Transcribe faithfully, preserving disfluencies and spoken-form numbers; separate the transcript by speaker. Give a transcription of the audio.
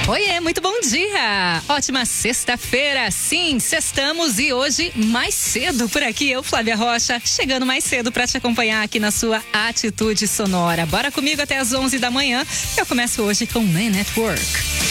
Speaker 1: Oiê, muito bom dia! Ótima sexta-feira, sim, sextamos e hoje mais cedo por aqui, eu, Flávia Rocha, chegando mais cedo para te acompanhar aqui na sua Atitude Sonora. Bora comigo até as onze da manhã, eu começo hoje com Man at Work.